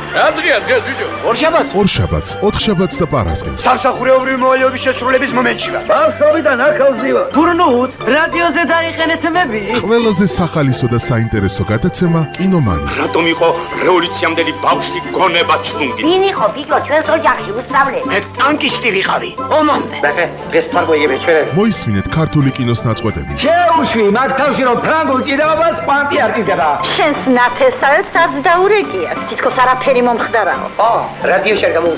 დღეა ბიჭო. ორშაბათს, ოთხშაბათს და პარასკევს. სამსახურეობრივი მოვალეობის შესრულების მომენტში ვარ. ბავშვობიდან აქ ავზივარ. გურნუთ, რადიოზე დაიხენეთ მები. ყველაზე სახალისო და საინტერესო გადაცემა კინომანია. რატომ იყო რევოლუციამდელი ბავშვი გონება ჩლუნგი? ვინ იყო ბიჭო ჩვენს ოჯახში უსწავლე? მე ტანკისტი ვიყავი. ომამდე. ბახე, დღეს თარგოიები ჩვენები. მოისმინეთ ქართული კინოს ნაწყვეტები. შეუშვი, მაგ თავში რომ ფრანგულ ჭიდაობას პანტი არ ტირდება. შენს ნათესავებს არც დაურეკიათ. თითქოს არაფერი მომხდარაო. რადიოში არ